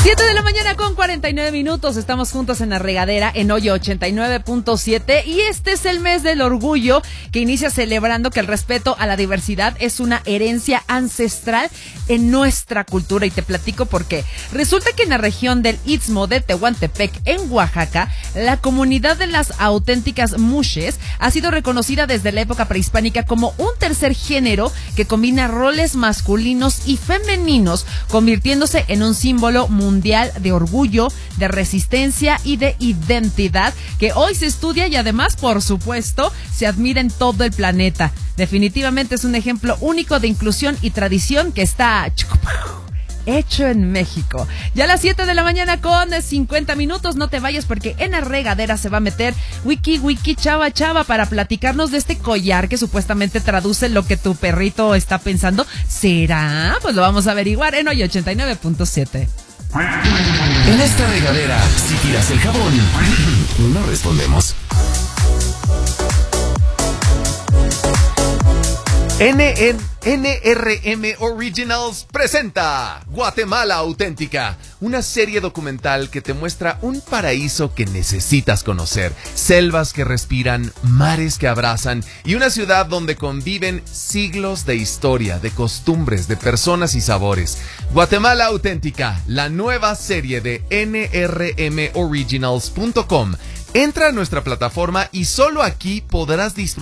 7 de la mañana con 49 minutos. Estamos juntos en la regadera en Hoy 89.7 y este es el mes del orgullo que inicia celebrando que el respeto a la diversidad es una herencia ancestral en nuestra cultura, y te platico por qué. Resulta que en la región del Istmo de Tehuantepec, en Oaxaca, la comunidad de las auténticas Muxes ha sido reconocida desde la época prehispánica como un tercer género que combina roles masculinos y femeninos, convirtiéndose en un símbolo mundial de orgullo, de resistencia y de identidad que hoy se estudia y además, por supuesto, se admira en todo el planeta. Definitivamente es un ejemplo único de inclusión y tradición que está hecho en México. Ya a las 7 de la mañana con 50 minutos, no te vayas porque en la regadera se va a meter Wiki Chava para platicarnos de este collar que supuestamente traduce lo que tu perrito está pensando. ¿Será? Pues lo vamos a averiguar en Hoy 89.7. En esta regadera, si tiras el jabón, no respondemos. NRM Originals presenta Guatemala Auténtica, una serie documental que te muestra un paraíso que necesitas conocer, selvas que respiran, mares que abrazan y una ciudad donde conviven siglos de historia, de costumbres, de personas y sabores. Guatemala Auténtica, la nueva serie de nrmoriginals.com. Entra a nuestra plataforma y solo aquí podrás disfrutar